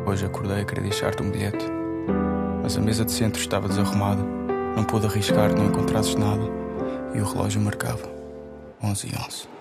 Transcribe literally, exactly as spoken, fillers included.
Hoje acordei a querer deixar-te um bilhete, mas a mesa de centro estava desarrumada. Não pude arriscar, não encontrasses nada, e o relógio marcava onze e onze.